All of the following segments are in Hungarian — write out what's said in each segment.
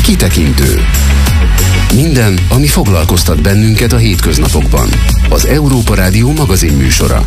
Kitekintő. Minden, ami foglalkoztat bennünket a hétköznapokban. Az Európa Rádió magazinműsora.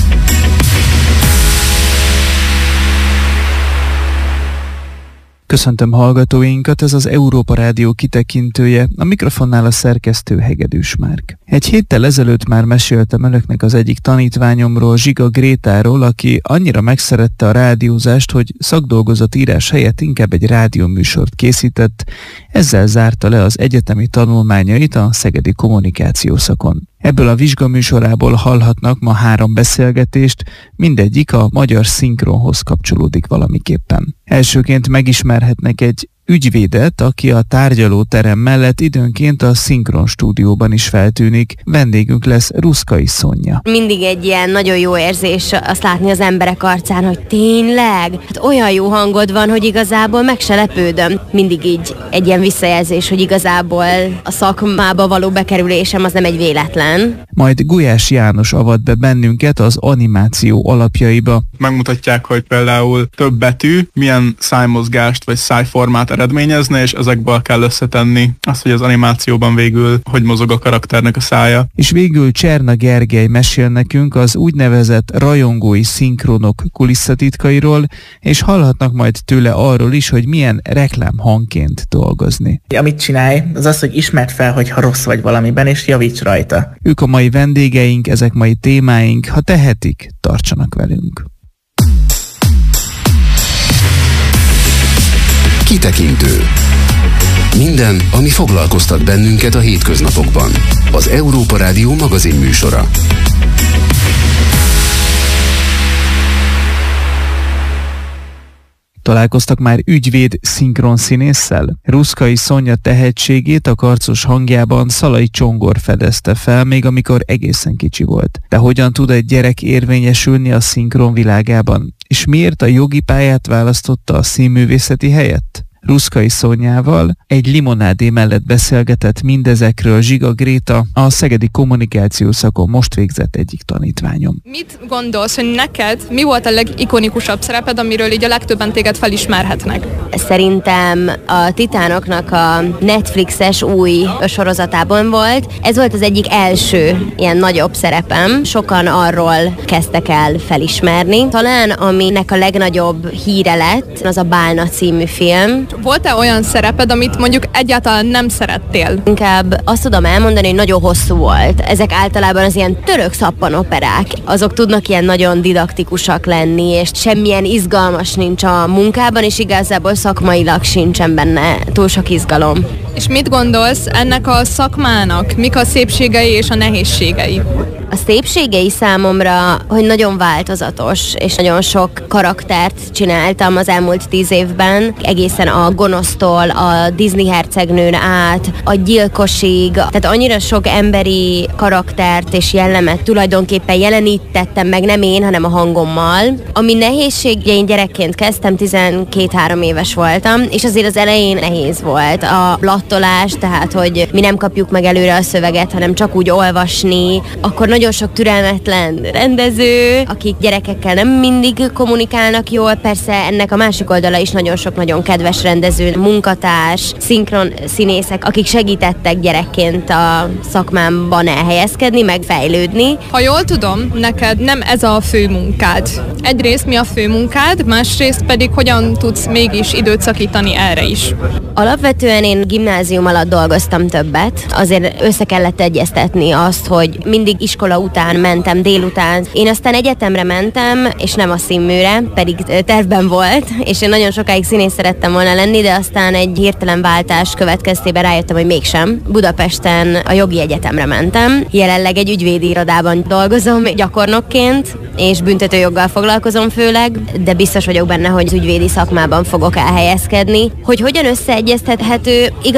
Köszöntöm hallgatóinkat, ez az Európa Rádió kitekintője, a mikrofonnál a szerkesztő Hegedűs Márk. Egy héttel ezelőtt már meséltem önöknek az egyik tanítványomról, Zsiga Grétáról, aki annyira megszerette a rádiózást, hogy szakdolgozat írás helyett inkább egy rádióműsort készített, ezzel zárta le az egyetemi tanulmányait a szegedi kommunikációszakon. Ebből a vizsgaműsorából hallhatnak ma 3 beszélgetést, mindegyik a magyar szinkronhoz kapcsolódik valamiképpen. Elsőként megismerhetnek egy ügyvédet, aki a tárgyalóterem mellett időnként a szinkron stúdióban is feltűnik. Vendégünk lesz Ruszkai Szonya. Mindig egy ilyen nagyon jó érzés azt látni az emberek arcán, hogy tényleg? Hát olyan jó hangod van, hogy igazából meg se lepődöm. Mindig így egy ilyen visszajelzés, hogy igazából a szakmába való bekerülésem az nem egy véletlen. Majd Gulyás János avat be bennünket az animáció alapjaiba. Megmutatják, hogy például több betű milyen szájmozgást vagy szájformát eredményezne, és ezekből kell összetenni azt, hogy az animációban végül hogy mozog a karakternek a szája. És végül Cserna Gergely mesél nekünk az úgynevezett rajongói szinkronok kulisszatitkairól, és hallhatnak majd tőle arról is, hogy milyen reklámhangként dolgozni. Amit csinálj, az az, hogy ismerd fel, hogyha rossz vagy valamiben, és javíts rajta. Ők a mai vendégeink, ezek mai témáink, ha tehetik, tartsanak velünk. Kitekintő. Minden, ami foglalkoztat bennünket a hétköznapokban. Az Európa Rádió magazinműsora. Találkoztak már ügyvéd szinkronszínésszel? Ruszkai Szonya tehetségét a karcos hangjában Szalai Csongor fedezte fel, még amikor egészen kicsi volt. De hogyan tud egy gyerek érvényesülni a szinkron világában? És miért a jogi pályát választotta a színművészeti helyett? Ruszkai Szonyával egy limonádé mellett beszélgetett mindezekről Zsiga Gréta, a szegedi kommunikációszakon most végzett egyik tanítványom. Mit gondolsz, hogy neked mi volt a legikonikusabb szereped, amiről így a legtöbben téged felismerhetnek? Szerintem a Titánoknak a Netflixes új sorozatában volt. Ez volt az egyik első ilyen nagyobb szerepem. Sokan arról kezdtek el felismerni. Talán aminek a legnagyobb híre lett, az a Bálna című film. Volt-e olyan szereped, amit mondjuk egyáltalán nem szerettél? Inkább azt tudom elmondani, hogy nagyon hosszú volt. Ezek általában az ilyen török szappanoperák. Azok tudnak ilyen nagyon didaktikusak lenni, és semmilyen izgalmas nincs a munkában, és igazából szakmailag sincsen benne túl sok izgalom. És mit gondolsz ennek a szakmának? Mik a szépségei és a nehézségei? A szépségei számomra, hogy nagyon változatos, és nagyon sok karaktert csináltam az elmúlt 10 évben, egészen a gonosztól, a Disney hercegnőn át, a gyilkosig, tehát annyira sok emberi karaktert és jellemet tulajdonképpen jelenítettem meg, nem én, hanem a hangommal. Ami nehézség, én gyerekként kezdtem, 12-3 éves voltam, és azért az elején nehéz volt. A blattolás, tehát hogy mi nem kapjuk meg előre a szöveget, hanem csak úgy olvasni, akkor nagyon sok türelmetlen rendező, akik gyerekekkel nem mindig kommunikálnak jól, persze ennek a másik oldala is nagyon sok nagyon kedves rendező, munkatárs, szinkron színészek, akik segítettek gyerekként a szakmámban elhelyezkedni, meg fejlődni. Ha jól tudom, neked nem ez a fő munkád. Egyrészt mi a fő munkád, másrészt pedig hogyan tudsz mégis időt szakítani erre is? Alapvetően én gimnázium alatt dolgoztam többet, azért össze kellett egyeztetni azt, hogy mindig iskola után mentem, délután. Én aztán egyetemre mentem, és nem a színműre, pedig tervben volt, és én nagyon sokáig színész szerettem volna lenni, de aztán egy hirtelen váltás következtében rájöttem, hogy mégsem. Budapesten a jogi egyetemre mentem. Jelenleg egy ügyvédi irodában dolgozom gyakornokként, és büntetőjoggal foglalkozom főleg, de biztos vagyok benne, hogy az ügyvédi szakmában fogok elhelyezkedni. Hogy hogyan összeegyeztethető, igazából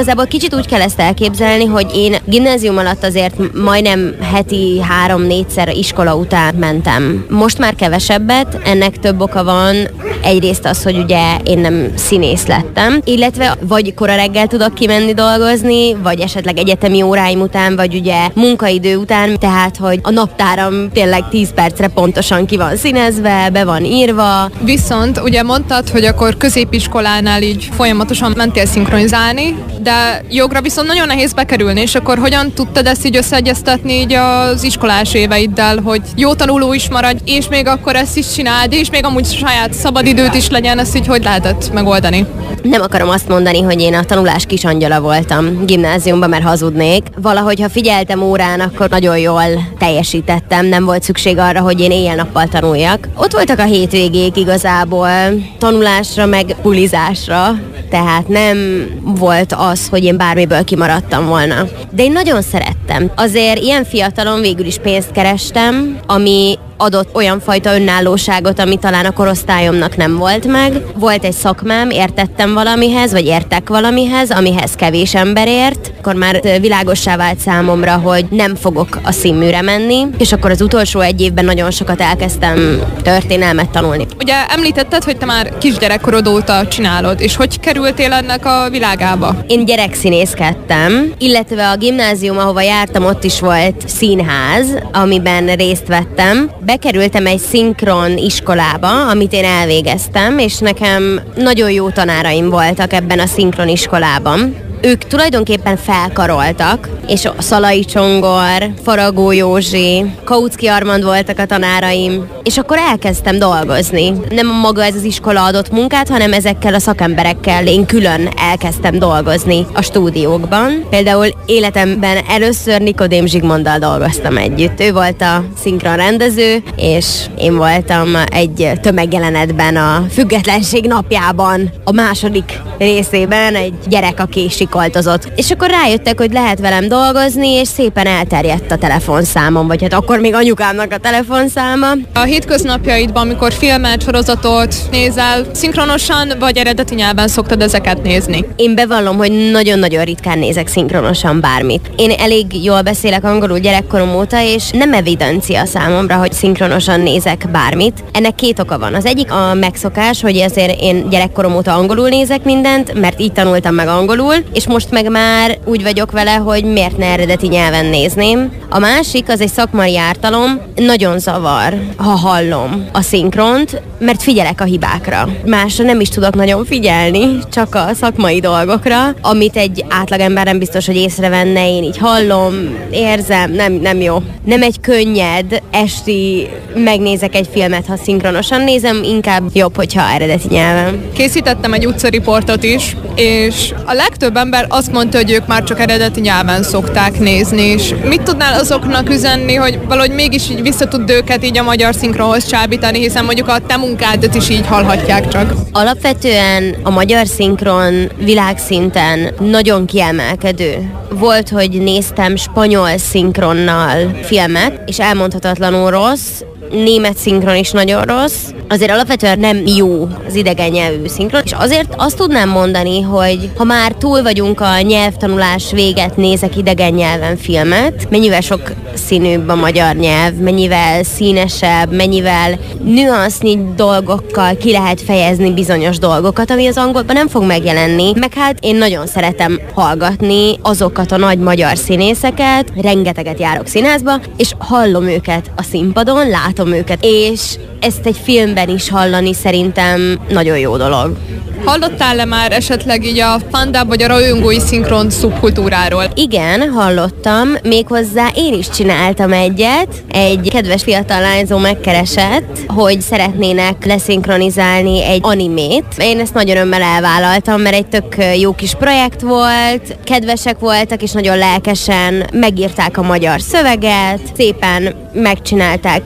Igazából kicsit úgy kell ezt elképzelni, hogy én gimnázium alatt azért majdnem heti 3-4-szer iskola után mentem. Most már kevesebbet, ennek több oka van. Egyrészt az, hogy ugye én nem színész lettem, illetve vagy kora reggel tudok kimenni dolgozni, vagy esetleg egyetemi óráim után, vagy ugye munkaidő után, tehát hogy a naptáram tényleg 10 percre pontosan ki van színezve, be van írva. Viszont ugye mondtad, hogy akkor középiskolánál így folyamatosan mentél szinkronizálni, de jogra viszont nagyon nehéz bekerülni, és akkor hogyan tudtad ezt így összeegyeztetni így az iskolás éveiddel, hogy jó tanuló is maradj, és még akkor ezt is csináld, és még amúgy saját szabadidőt is legyen, ezt így hogy lehetett megoldani? Nem akarom azt mondani, hogy én a tanulás kisangyala voltam gimnáziumban, mert hazudnék. Valahogy, ha figyeltem órán, akkor nagyon jól teljesítettem, nem volt szükség arra, hogy én éjjel-nappal tanuljak. Ott voltak a hétvégék igazából, tanulásra meg bulizásra, tehát nem volt az, hogy én bármiből kimaradtam volna. De én nagyon szerettem. Azért ilyen fiatalon végül is pénzt kerestem, ami adott olyan fajta önállóságot, ami talán a korosztályomnak nem volt meg. Volt egy szakmám, értettem valamihez, vagy értek valamihez, amihez kevés ember ért. Akkor már világossá vált számomra, hogy nem fogok a színműre menni, és akkor az utolsó egy évben nagyon sokat elkezdtem történelmet tanulni. Ugye említetted, hogy te már kisgyerekkorod óta csinálod, és hogy kerültél ennek a világába? Én gyerekszínészkedtem, illetve a gimnázium, ahova jártam, ott is volt színház, amiben részt vettem. Bekerültem egy szinkron iskolába, amit én elvégeztem, és nekem nagyon jó tanáraim voltak ebben a szinkron iskolában. Ők tulajdonképpen felkaroltak, és Szalai Csongor, Faragó Józsi, Kautsky Armand voltak a tanáraim, és akkor elkezdtem dolgozni. Nem maga ez az iskola adott munkát, hanem ezekkel a szakemberekkel én külön elkezdtem dolgozni a stúdiókban. Például életemben először Nikodém Zsigmonddal dolgoztam együtt. Ő volt a szinkron rendező, és én voltam egy tömegjelenetben a Függetlenség napjában, a második részében egy gyerek, aki sikoltozott. És akkor rájöttek, hogy lehet velem dolgozni, és szépen elterjedt a telefonszámom, vagy hát akkor még anyukámnak a telefonszáma. A hétköznapjaidban, amikor filmet, sorozatot nézel, szinkronosan vagy eredeti nyelven szoktad ezeket nézni? Én bevallom, hogy nagyon-nagyon ritkán nézek szinkronosan bármit. Én elég jól beszélek angolul gyerekkorom óta, és nem evidencia számomra, hogy szinkronosan nézek bármit. Ennek két oka van. Az egyik a megszokás, hogy ezért én gyerekkorom óta angolul nézek mindent, mert így tanultam meg angolul, és most meg már úgy vagyok vele, hogy miért ne eredeti nyelven nézném. A másik, az egy szakmai ártalom, nagyon zavar, ha hallom a szinkront, mert figyelek a hibákra. Másra nem is tudok nagyon figyelni, csak a szakmai dolgokra, amit egy átlagember nem biztos, hogy észrevenne, én így hallom, érzem, nem jó. Nem egy könnyed esti megnézek egy filmet, ha szinkronosan nézem, inkább jobb, hogyha eredeti nyelven. Készítettem egy utcariportot is, és a legtöbb ember azt mondta, hogy ők már csak eredeti nyelven szokták nézni, és mit tudnál azoknak üzenni, hogy valahogy mégis így vissza tud őket így a magyar szinkronhoz csábítani, hiszen mondjuk a te munkádat is így hallhatják csak. Alapvetően a magyar szinkron világszinten nagyon kiemelkedő. Volt, hogy néztem spanyol szinkronnal filmet, és elmondhatatlanul rossz, német szinkron is nagyon rossz. Azért alapvetően nem jó az idegen nyelvű szinkron, és azért azt tudnám mondani, hogy ha már túl vagyunk a nyelvtanulás véget, nézek idegen nyelven filmet, mennyivel sok színűbb a magyar nyelv, mennyivel színesebb, mennyivel nüansznyi dolgokkal ki lehet fejezni bizonyos dolgokat, ami az angolban nem fog megjelenni. Meg hát én nagyon szeretem hallgatni azokat a nagy magyar színészeket, rengeteget járok színházba, és hallom őket a színpadon, látom őket, és ezt egy filmben is hallani szerintem nagyon jó dolog. Hallottál-e már esetleg így a fandub vagy a rajongói szinkron szubkultúráról? Igen, hallottam, méghozzá én is csináltam egyet. Egy kedves fiatal lányzó megkeresett, hogy szeretnének leszinkronizálni egy animét. Én ezt nagyon örömmel elvállaltam, mert egy tök jó kis projekt volt, kedvesek voltak, és nagyon lelkesen megírták a magyar szöveget, szépen megcsinálták a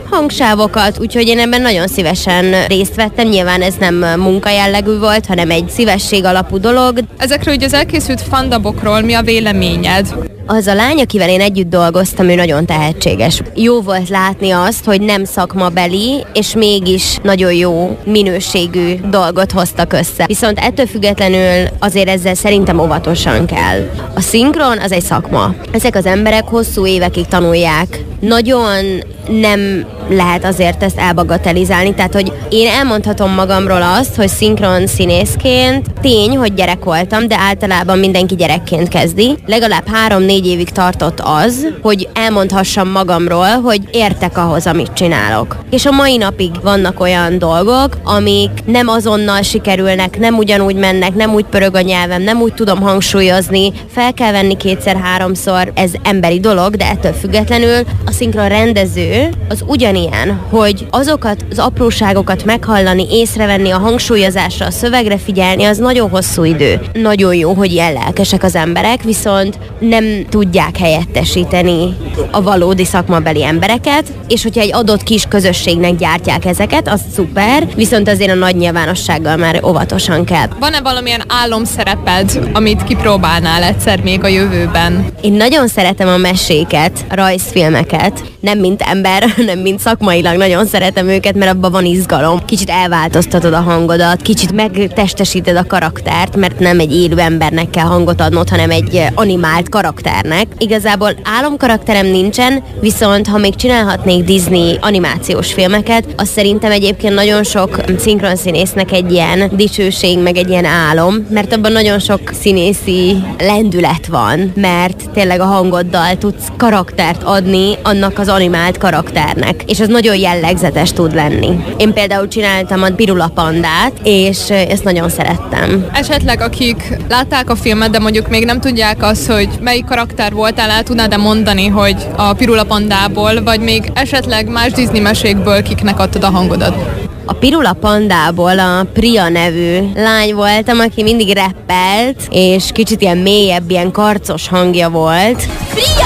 hangsávokat, úgyhogy én ebben nagyon szívesen részt vettem. Nyilván ez nem munkajellegű volt, hanem egy szívesség alapú dolog. Ezekről ugye az elkészült fandabokról mi a véleményed? Az a lány, akivel én együtt dolgoztam, ő nagyon tehetséges. Jó volt látni azt, hogy nem szakmabeli, és mégis nagyon jó minőségű dolgot hoztak össze. Viszont ettől függetlenül azért ezzel szerintem óvatosan kell. A szinkron az egy szakma. Ezek az emberek hosszú évekig tanulják. Nagyon nem lehet azért ezt elbagatelizálni, tehát hogy én elmondhatom magamról azt, hogy szinkron színészként tény, hogy gyerek voltam, de általában mindenki gyerekként kezdi. Legalább 3-4 évig tartott az, hogy elmondhassam magamról, hogy értek ahhoz, amit csinálok. És a mai napig vannak olyan dolgok, amik nem azonnal sikerülnek, nem ugyanúgy mennek, nem úgy pörög a nyelvem, nem úgy tudom hangsúlyozni, fel kell venni 2-3-szor, ez emberi dolog, de ettől függetlenül a szinkron rendező az ugyanilyen, hogy azokat az apróságokat meghallani, észrevenni, a hangsúlyozásra, a szövegre figyelni, az nagyon hosszú idő. Nagyon jó, hogy ilyen lelkesek az emberek, viszont nem tudják helyettesíteni a valódi szakmabeli embereket, és hogyha egy adott kis közösségnek gyártják ezeket, az szuper, viszont azért a nagy nyilvánossággal már óvatosan kell. Van-e valamilyen álomszereped, amit kipróbálnál egyszer még a jövőben? Én nagyon szeretem a meséket, a rajzfilmeket, nem mint ember, nem mint szakmailag nagyon szeretem őket, mert abban van izgalom. Kicsit elváltoztatod a hangodat, kicsit megtestesíted a karaktert, mert nem egy élő embernek kell hangot adnod, hanem egy animált karakternek. Igazából álomkarakterem nincsen, viszont ha még csinálhatnék Disney animációs filmeket, az szerintem egyébként nagyon sok szinkronszínésznek egy ilyen dicsőség, meg egy ilyen álom, mert abban nagyon sok színészi lendület van, mert tényleg a hangoddal tudsz karaktert adni annak az animált karakternek, és az nagyon jellegzetes tud lenni. Én például csináltam a Pirula Pandát, és ezt nagyon szerettem. Esetleg akik látták a filmet, de mondjuk még nem tudják azt, hogy melyik karakter voltál, el tudnád-e mondani, hogy a Pirula Pandából, vagy még esetleg más Disney mesékből kiknek adtad a hangodat? A Pirula Pandából a Priya nevű lány voltam, aki mindig rappelt, és kicsit ilyen mélyebb, ilyen karcos hangja volt. Priya!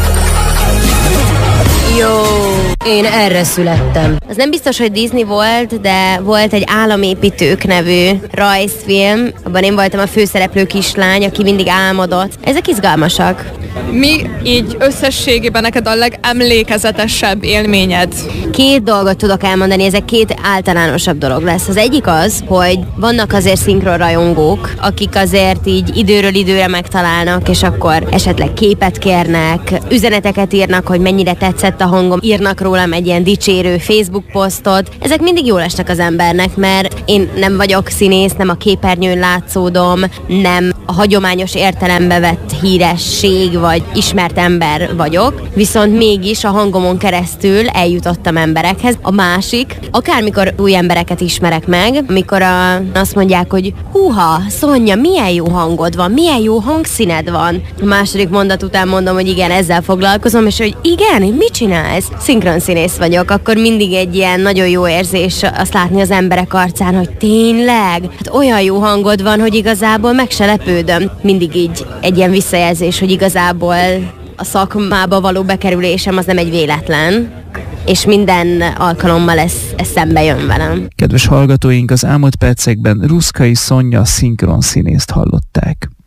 Jó, én erre születtem. Az nem biztos, hogy Disney volt, de volt egy Államépítők nevű rajzfilm, abban én voltam a főszereplő kislány, aki mindig álmodott. Ezek izgalmasak. Mi így összességében neked a legemlékezetesebb élményed? 2 dolgot tudok elmondani, ezek 2 általánosabb dolog lesz. Az egyik az, hogy vannak azért szinkronrajongók, akik azért így időről időre megtalálnak, és akkor esetleg képet kérnek, üzeneteket írnak, hogy mennyire tetszett a hangom, írnak rólam egy ilyen dicsérő Facebook posztot. Ezek mindig jól esnek az embernek, mert én nem vagyok színész, nem a képernyőn látszódom, nem a hagyományos értelembe vett híresség vagy ismert ember vagyok, viszont mégis a hangomon keresztül eljutottam emberekhez. A másik, akármikor új embereket ismerek meg, amikor azt mondják, hogy húha, Szonya, milyen jó hangod van, milyen jó hangszíned van. A második mondat után mondom, hogy igen, ezzel foglalkozom, és hogy igen, mit csinálsz? Szinkronszínész vagyok, akkor mindig egy ilyen nagyon jó érzés azt látni az emberek arcán, hogy tényleg, hát olyan jó hangod van, hogy igazából meg se lepődöm. Mindig így egy ilyen visszajelzés, hogy igazából a szakmába való bekerülésem az nem egy véletlen, és minden alkalommal ez szembe jön velem. Kedves hallgatóink, az elmúlt percekben Ruszkai Szonya szinkronszínészt hallották.